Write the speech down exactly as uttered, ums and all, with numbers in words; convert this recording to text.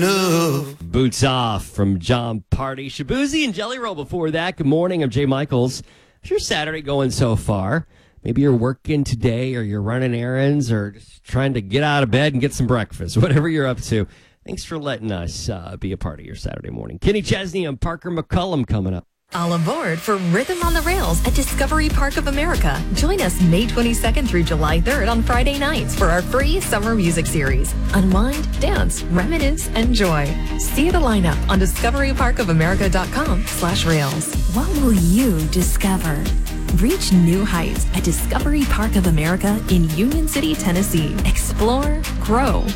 Boots Off from John Party. Shabuzi and Jelly Roll before that. Good morning. I'm Jay Michaels. How's your Saturday going so far? Maybe you're working today or you're running errands or just trying to get out of bed and get some breakfast. Whatever you're up to. Thanks for letting us uh, be a part of your Saturday morning. Kenny Chesney and Parker McCullum coming up. All aboard for Rhythm on the Rails at Discovery Park of America. Join us May twenty-second through July third on Friday nights for our free summer music series. Unwind, dance, reminisce, enjoy. See the lineup on discovery park of america dot com slash rails. What will you discover? Reach new heights at Discovery Park of America in Union City, Tennessee. Explore, grow,